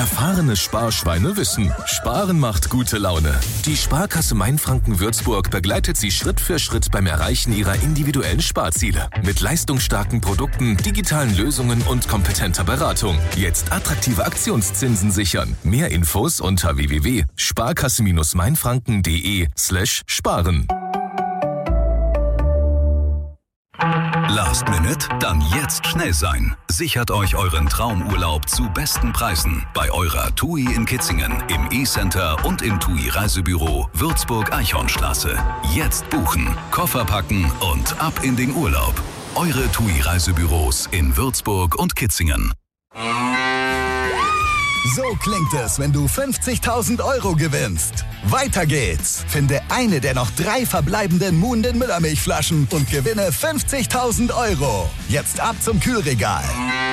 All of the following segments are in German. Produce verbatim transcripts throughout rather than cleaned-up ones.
Erfahrene Sparschweine wissen, Sparen macht gute Laune. Die Sparkasse Mainfranken-Würzburg begleitet Sie Schritt für Schritt beim Erreichen Ihrer individuellen Sparziele. Mit leistungsstarken Produkten, digitalen Lösungen und kompetenter Beratung. Jetzt attraktive Aktionszinsen sichern. Mehr Infos unter w w w punkt sparkasse mainfranken punkt de slash sparen. Last Minute? Dann jetzt schnell sein. Sichert euch euren Traumurlaub zu besten Preisen bei eurer TUI in Kitzingen, im E-Center und im TUI Reisebüro Würzburg-Eichhornstraße. Jetzt buchen, Koffer packen und ab in den Urlaub. Eure TUI Reisebüros in Würzburg und Kitzingen. So klingt es, wenn du fünfzigtausend Euro gewinnst. Weiter geht's. Finde eine der noch drei verbleibenden Muhnden Müllermilchflaschen und gewinne fünfzigtausend Euro. Jetzt ab zum Kühlregal.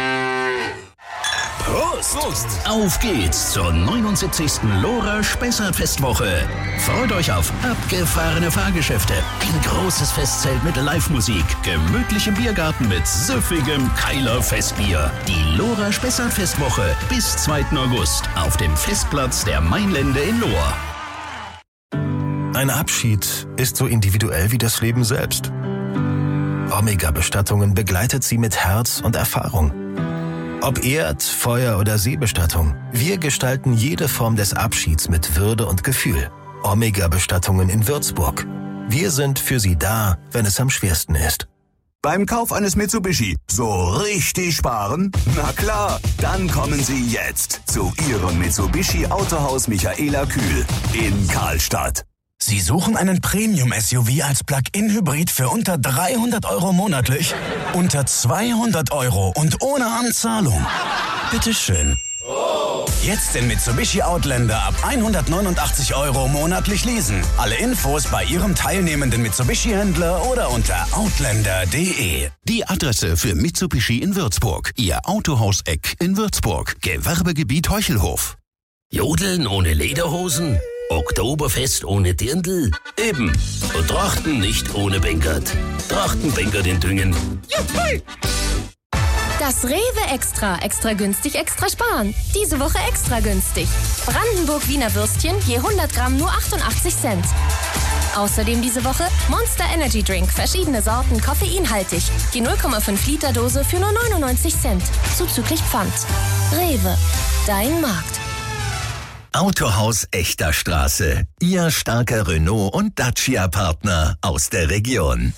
Prost! Prost! Auf geht's zur neunundsiebzigsten Lora Spessart-Festwoche. Freut euch auf abgefahrene Fahrgeschäfte, ein großes Festzelt mit Live-Musik, gemütlichem Biergarten mit süffigem Keiler Festbier. Die Lora Spessart-Festwoche bis zweiten August auf dem Festplatz der Mainlände in Lohr. Ein Abschied ist so individuell wie das Leben selbst. Omega-Bestattungen begleitet sie mit Herz und Erfahrung. Ob Erd-, Feuer- oder Seebestattung, wir gestalten jede Form des Abschieds mit Würde und Gefühl. Omega-Bestattungen in Würzburg. Wir sind für Sie da, wenn es am schwersten ist. Beim Kauf eines Mitsubishi so richtig sparen? Na klar, dann kommen Sie jetzt zu Ihrem Mitsubishi Autohaus Michaela Kühl in Karlstadt. Sie suchen einen Premium-S U V als Plug-in-Hybrid für unter dreihundert Euro monatlich? Unter zweihundert Euro und ohne Anzahlung? Bitteschön. Jetzt den Mitsubishi Outlander ab hundertneunundachtzig Euro monatlich leasen. Alle Infos bei Ihrem teilnehmenden Mitsubishi-Händler oder unter outlander punkt de. Die Adresse für Mitsubishi in Würzburg. Ihr Autohaus Eck in Würzburg. Gewerbegebiet Heuchelhof. Jodeln ohne Lederhosen? Oktoberfest ohne Dirndl? Eben. Und Trachten nicht ohne Bänkert. Trachten Bänkert in Düngen. Juppie! Das Rewe Extra. Extra günstig, extra sparen. Diese Woche extra günstig. Brandenburg-Wiener Würstchen je hundert Gramm nur achtundachtzig Cent. Außerdem diese Woche Monster Energy Drink. Verschiedene Sorten, koffeinhaltig. Die null Komma fünf Liter Dose für nur neunundneunzig Cent. Zuzüglich Pfand. Rewe. Dein Markt. Autohaus Echter Straße. Ihr starker Renault- und Dacia-Partner aus der Region.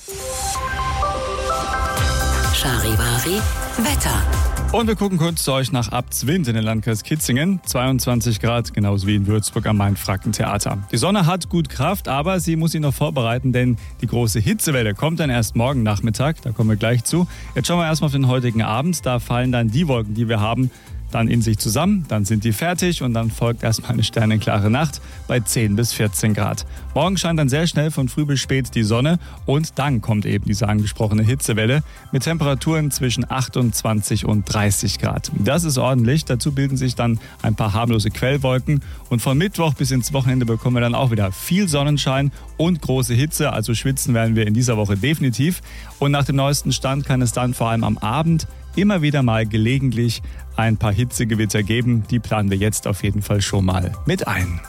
Charivari Wetter. Und wir gucken kurz zu euch nach Abtswind in den Landkreis Kitzingen. zweiundzwanzig Grad, genauso wie in Würzburg am Main-Franken-Theater. Die Sonne hat gut Kraft, aber sie muss sich noch vorbereiten, denn die große Hitzewelle kommt dann erst morgen Nachmittag. Da kommen wir gleich zu. Jetzt schauen wir erstmal auf den heutigen Abend. Da fallen dann die Wolken, die wir haben, dann in sich zusammen, dann sind die fertig und dann folgt erstmal eine sternenklare Nacht bei zehn bis vierzehn Grad. Morgen scheint dann sehr schnell von früh bis spät die Sonne und dann kommt eben diese angesprochene Hitzewelle mit Temperaturen zwischen achtundzwanzig und dreißig Grad. Das ist ordentlich, dazu bilden sich dann ein paar harmlose Quellwolken und von Mittwoch bis ins Wochenende bekommen wir dann auch wieder viel Sonnenschein und große Hitze, also schwitzen werden wir in dieser Woche definitiv und nach dem neuesten Stand kann es dann vor allem am Abend immer wieder mal gelegentlich ein paar Hitzegewitter geben. Die planen wir jetzt auf jeden Fall schon mal mit ein.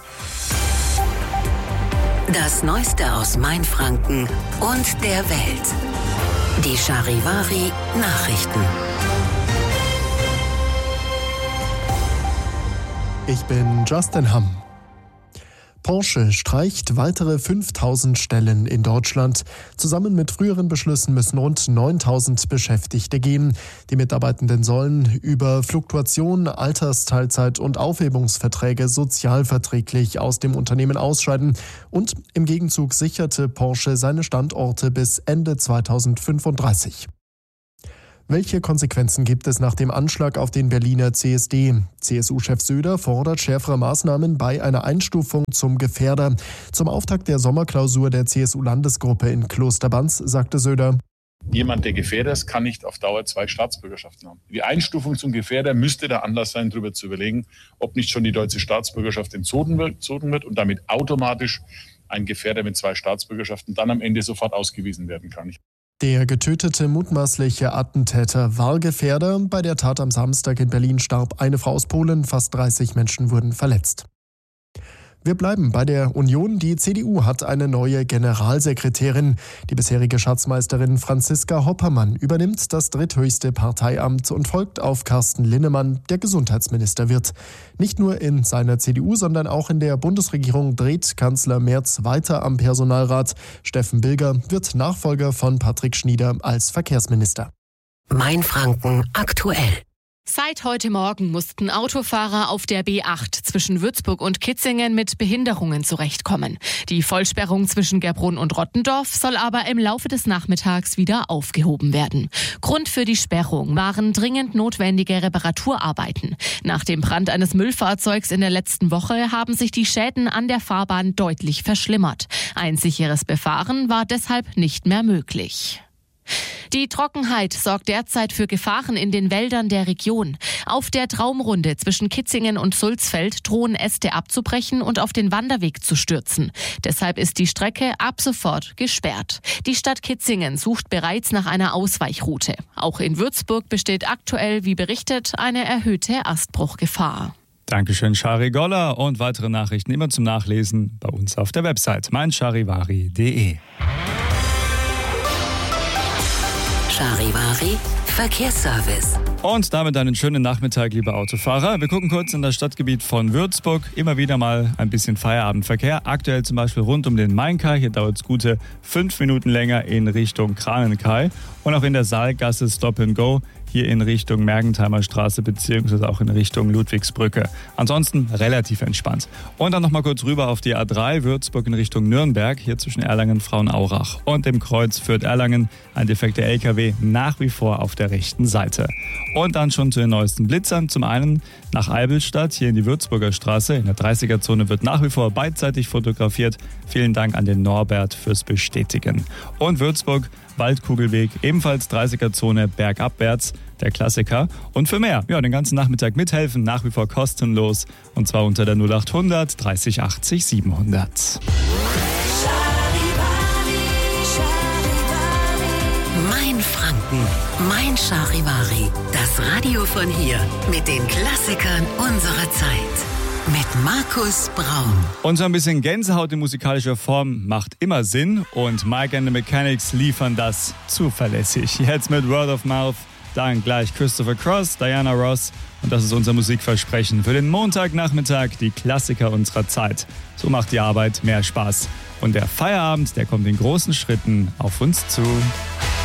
Das Neueste aus Mainfranken und der Welt. Die Charivari Nachrichten. Ich bin Justin Hamm. Porsche streicht weitere fünftausend Stellen in Deutschland. Zusammen mit früheren Beschlüssen müssen rund neuntausend Beschäftigte gehen. Die Mitarbeitenden sollen über Fluktuation, Altersteilzeit und Aufhebungsverträge sozialverträglich aus dem Unternehmen ausscheiden. Und im Gegenzug sicherte Porsche seine Standorte bis Ende zweitausendfünfunddreißig. Welche Konsequenzen gibt es nach dem Anschlag auf den Berliner C S D? C S U-Chef Söder fordert schärfere Maßnahmen bei einer Einstufung zum Gefährder. Zum Auftakt der Sommerklausur der C S U-Landesgruppe in Klosterbanz sagte Söder: Jemand, der Gefährder ist, kann nicht auf Dauer zwei Staatsbürgerschaften haben. Die Einstufung zum Gefährder müsste der Anlass sein, darüber zu überlegen, ob nicht schon die deutsche Staatsbürgerschaft entzogen wird und damit automatisch ein Gefährder mit zwei Staatsbürgerschaften dann am Ende sofort ausgewiesen werden kann. Der getötete mutmaßliche Attentäter war Gefährder. Bei der Tat am Samstag in Berlin starb eine Frau aus Polen, fast dreißig Menschen wurden verletzt. Wir bleiben bei der Union. Die C D U hat eine neue Generalsekretärin. Die bisherige Schatzmeisterin Franziska Hoppermann übernimmt das dritthöchste Parteiamt und folgt auf Carsten Linnemann, der Gesundheitsminister wird. Nicht nur in seiner C D U, sondern auch in der Bundesregierung dreht Kanzler Merz weiter am Personalrat. Steffen Bilger wird Nachfolger von Patrick Schnieder als Verkehrsminister. Mainfranken aktuell. Seit heute Morgen mussten Autofahrer auf der B acht zwischen Würzburg und Kitzingen mit Behinderungen zurechtkommen. Die Vollsperrung zwischen Gerbrunn und Rottendorf soll aber im Laufe des Nachmittags wieder aufgehoben werden. Grund für die Sperrung waren dringend notwendige Reparaturarbeiten. Nach dem Brand eines Müllfahrzeugs in der letzten Woche haben sich die Schäden an der Fahrbahn deutlich verschlimmert. Ein sicheres Befahren war deshalb nicht mehr möglich. Die Trockenheit sorgt derzeit für Gefahren in den Wäldern der Region. Auf der Traumrunde zwischen Kitzingen und Sulzfeld drohen Äste abzubrechen und auf den Wanderweg zu stürzen. Deshalb ist die Strecke ab sofort gesperrt. Die Stadt Kitzingen sucht bereits nach einer Ausweichroute. Auch in Würzburg besteht aktuell, wie berichtet, eine erhöhte Astbruchgefahr. Dankeschön, Shari Goller. Und weitere Nachrichten immer zum Nachlesen bei uns auf der Website meincharivari punkt de. Charivari Verkehrsservice. Und damit einen schönen Nachmittag, liebe Autofahrer. Wir gucken kurz in das Stadtgebiet von Würzburg. Immer wieder mal ein bisschen Feierabendverkehr. Aktuell zum Beispiel rund um den Mainkai. Hier dauert es gute fünf Minuten länger in Richtung Kranenkai. Und auch in der Saalgasse Stop and Go. Hier in Richtung Mergentheimer Straße beziehungsweise auch in Richtung Ludwigsbrücke. Ansonsten relativ entspannt. Und dann nochmal kurz rüber auf die A drei, Würzburg in Richtung Nürnberg, hier zwischen Erlangen, Frauenaurach und dem Kreuz Fürth-Erlangen. Ein defekter L K W nach wie vor auf der rechten Seite. Und dann schon zu den neuesten Blitzern. Zum einen nach Eibelstadt, hier in die Würzburger Straße. In der dreißiger-Zone wird nach wie vor beidseitig fotografiert. Vielen Dank an den Norbert fürs Bestätigen. Und Würzburg, Waldkugelweg, ebenfalls dreißiger-Zone bergabwärts, der Klassiker. Und für mehr, ja, den ganzen Nachmittag mithelfen, nach wie vor kostenlos. Und zwar unter der null achthundert dreißig achtzig siebenhundert. Mainfranken, Mein Charivari, das Radio von hier mit den Klassikern unserer Zeit. Mit Markus Braun. Und so ein bisschen Gänsehaut in musikalischer Form macht immer Sinn. Und Mike and the Mechanics liefern das zuverlässig. Jetzt mit Word of Mouth, dann gleich Christopher Cross, Diana Ross. Und das ist unser Musikversprechen für den Montagnachmittag, die Klassiker unserer Zeit. So macht die Arbeit mehr Spaß. Und der Feierabend, der kommt in großen Schritten auf uns zu.